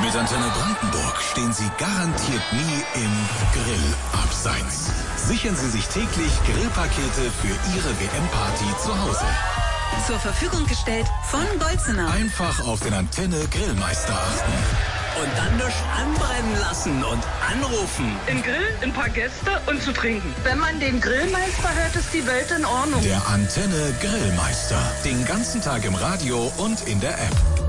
Mit Antenne Brandenburg stehen Sie garantiert nie im Grillabseits. Sichern Sie sich täglich Grillpakete für Ihre WM-Party zu Hause. Zur Verfügung gestellt von Bolzenau. Einfach auf den Antenne Grillmeister achten. Und dann durch anbrennen lassen und anrufen. Im Grill, ein paar Gäste und zu trinken. Wenn man den Grillmeister hört, ist die Welt in Ordnung. Der Antenne Grillmeister. Den ganzen Tag im Radio und in der App.